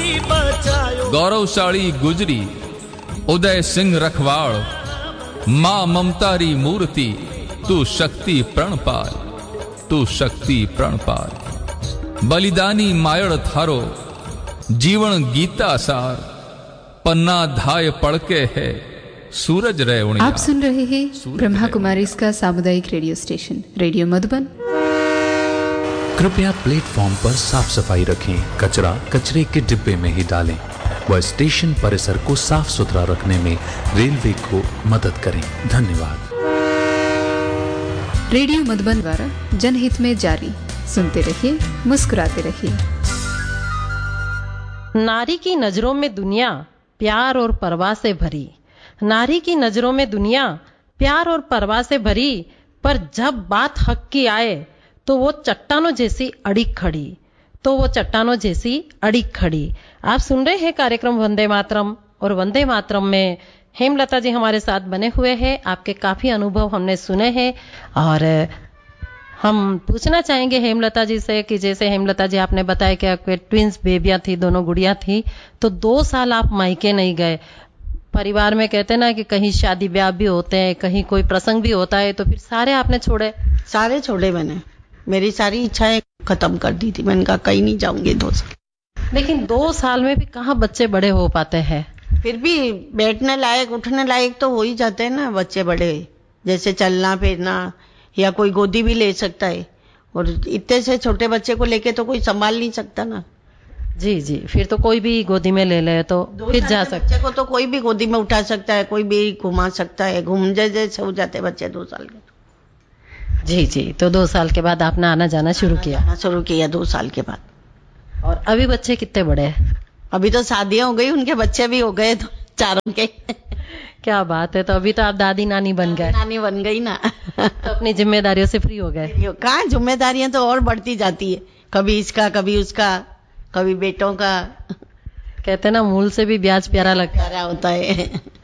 गौरवशाली गुजरी उदय सिंह रखवाड़, मां ममतारी मूर्ति तू शक्ति प्रणपाल, तू शक्ति प्रणपाल। बलिदानी मायड़ थारो जीवन गीता सार, पन्ना धाय पड़के है सूरज रे उड़िया। आप सुन रहे हैं ब्रह्मा कुमारी इसका सामुदायिक रेडियो स्टेशन रेडियो मधुबन। कृपया प्लेटफॉर्म पर साफ सफाई रखें, कचरा कचरे के डिब्बे में ही डालें व स्टेशन परिसर को साफ सुथरा रखने में रेलवे को मदद करें। धन्यवाद। रेडियो मधुबन द्वारा जनहित में जारी। सुनते रहिए, मुस्कुराते रहिए। नारी की नजरों में दुनिया प्यार और परवाह से भरी, नारी की नजरों में दुनिया प्यार और परवाह से भरी, पर जब बात हक की आए तो वो चट्टानों जैसी अड़िग खड़ी, तो वो चट्टानों जैसी अड़िग खड़ी। आप सुन रहे हैं कार्यक्रम वंदे मातरम, और वंदे मातरम में हेमलता जी हमारे साथ बने हुए हैं। आपके काफी अनुभव हमने सुने हैं और हम पूछना चाहेंगे हेमलता जी से कि जैसे हेमलता जी आपने बताया कि आपके ट्विंस बेबियां थी, दोनों गुड़िया थी, तो 2 साल आप मायके नहीं गए। परिवार में कहते ना कि कहीं शादी ब्याह भी होते हैं, कहीं कोई प्रसंग भी होता है, तो फिर सारे आपने छोड़े? सारे छोड़े मैंने, मेरी सारी इच्छाएं खत्म कर दी थी। मैंने कहा कहीं नहीं जाऊंगी 2 साल। लेकिन 2 साल में भी कहाँ बच्चे बड़े हो पाते हैं? फिर भी बैठने लायक उठने लायक तो हो ही जाते हैं ना बच्चे बड़े, जैसे चलना फिरना, या कोई गोदी भी ले सकता है। और इतने से छोटे बच्चे को लेके तो कोई संभाल नहीं सकता ना। जी जी, फिर तो कोई भी गोदी में ले ले तो फिर जा सकता है। बच्चे को तो कोई भी गोदी में उठा सकता है, कोई भी घुमा सकता है, घूम जैसे हो जाते बच्चे 2 साल के। जी जी, तो 2 साल के बाद आपने आना जाना शुरू किया? 2 साल के बाद। और अभी बच्चे कितने बड़े हैं? अभी तो शादियां हो गई, उनके बच्चे भी हो गए, तो 4 के। क्या बात है, तो अभी तो आप दादी नानी बन गए। नानी बन गई ना। तो अपनी जिम्मेदारियों से फ्री हो गए। कहाँ, जिम्मेदारियां तो और बढ़ती जाती है, कभी इसका कभी उसका, कभी बेटों का। कहते ना मूल से भी ब्याज प्यारा प्यारा होता है।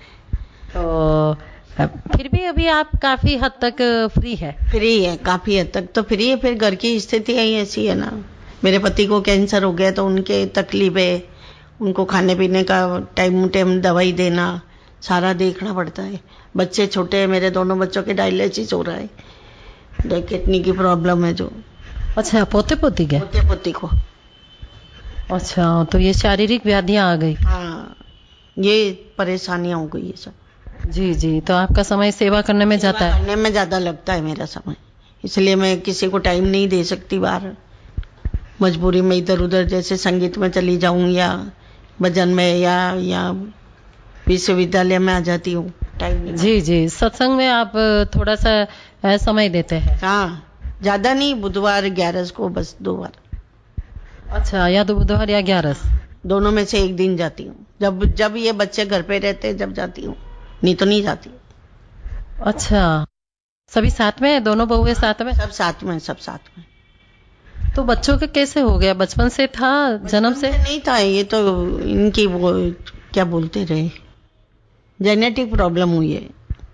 तो फिर भी अभी आप काफी हद तक फ्री है? फ्री है, काफी हद तक तो फ्री है। फिर घर की स्थिति ऐसी है ना, मेरे पति को कैंसर हो गया, तो उनके तकलीफ है, उनको खाने पीने का टाइम टाइम दवाई देना, सारा देखना पड़ता है। बच्चे छोटे हैं मेरे, दोनों बच्चों के डायलिसिस हो रहा है, किडनी की प्रॉब्लम है जो। अच्छा, पोते पोती के? पोते पोती को। अच्छा, तो ये शारीरिक व्याधियां आ गई? हाँ, ये परेशानियां हो गई है सब। जी जी, तो आपका समय सेवा करने में जाता है? करने में ज्यादा लगता है मेरा समय, इसलिए मैं किसी को टाइम नहीं दे सकती बाहर। मजबूरी में इधर उधर, जैसे संगीत में चली जाऊं या भजन में या विश्वविद्यालय में आ जाती हूँ, टाइम नहीं। जी जी, सत्संग में आप थोड़ा सा समय देते हैं? हाँ, ज्यादा नहीं, बुधवार 11 को बस 2 बार। अच्छा, या तो बुधवार या 11, दोनों में से एक दिन जाती हूँ। जब ये बच्चे घर पे रहते हैं जब जाती हूँ, नहीं तो नहीं जाती। अच्छा, सभी साथ में? दोनों बहुएं साथ में? सब साथ में, सब साथ में। तो बच्चों के कैसे हो गया? बचपन से था, जन्म से? नहीं था, ये तो इनकी वो क्या बोलते रहे, जेनेटिक प्रॉब्लम हुई है।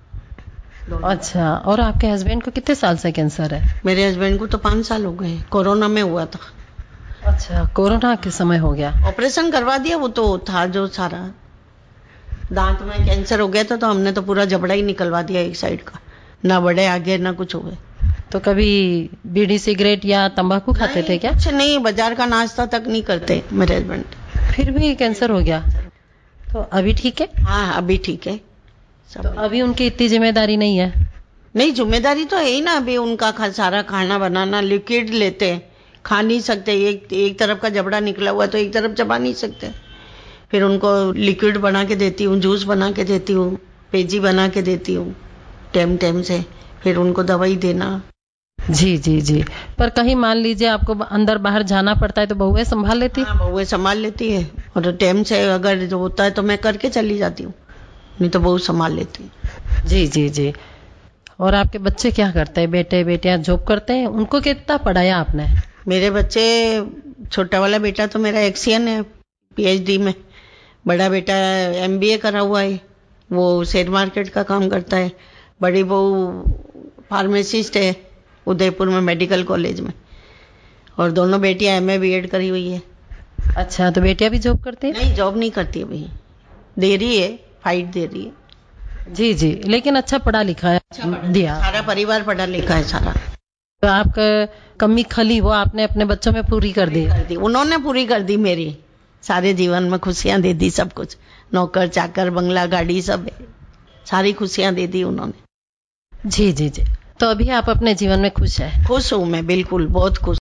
अच्छा, और आपके हस्बैंड को कितने साल से कैंसर है? मेरे हस्बैंड को तो 5 साल हो गए, कोरोना में हुआ था। अच्छा, कोरोना के समय हो गया? ऑपरेशन करवा दिया, वो तो था जो सारा दांत में कैंसर हो गया था, तो हमने तो पूरा जबड़ा ही निकलवा दिया एक साइड का, ना बड़े आगे ना कुछ हुए। तो कभी बीड़ी सिगरेट या तंबाकू खाते थे क्या? कुछ नहीं, बाजार का नाश्ता तक नहीं करते मेरे हस्बैंड। फिर भी कैंसर हो गया? तो अभी ठीक है? हाँ, अभी ठीक है। तो अभी उनकी इतनी जिम्मेदारी नहीं है? नहीं, जिम्मेदारी तो है ही ना। अभी उनका सारा खाना बनाना, लिक्विड लेते हैं, खा नहीं सकते। एक तरफ का जबड़ा निकला हुआ तो एक तरफ चबा नहीं सकते। फिर उनको लिक्विड बना के देती हूँ, जूस बना के देती हूँ, पेजी बना के देती हूँ टाइम टाइम से। फिर उनको दवाई देना। जी जी जी, पर कहीं मान लीजिए आपको अंदर बाहर जाना पड़ता है तो बहुएं संभाल लेती है? हाँ, बहुएं संभाल लेती है, और टाइम से अगर जो होता है तो मैं करके चली जाती हूँ, नहीं तो बहू संभाल लेती है। जी जी जी। और आपके बच्चे क्या करते हैं? बेटे बेटियां जॉब करते हैं? उनको कितना पढ़ाया आपने? मेरे बच्चे, छोटा वाला बेटा तो मेरा एक्सियन है PhD में, बड़ा बेटा MBA करा हुआ है, वो शेयर मार्केट का काम करता है, बड़ी बहू फार्मासिस्ट है उदयपुर में मेडिकल कॉलेज में, और दोनों बेटियां MA BEd करी हुई है। अच्छा, तो बेटियां भी जॉब करती है? नहीं, जॉब नहीं करती अभी, दे रही है, फाइट दे रही है। जी जी, लेकिन अच्छा पढ़ा लिखा है दिया। सारा परिवार पढ़ा लिखा है सारा। तो आपका कमी खली वो आपने अपने बच्चों में पूरी कर दी? उन्होंने पूरी कर दी मेरी, सारे जीवन में खुशियां दे दी, सब कुछ, नौकर चाकर बंगला गाड़ी सब सारी खुशियां दे दी उन्होंने। जी जी जी। तो अभी आप अपने जीवन में खुश है? खुश हूँ मैं, बिल्कुल बहुत खुश।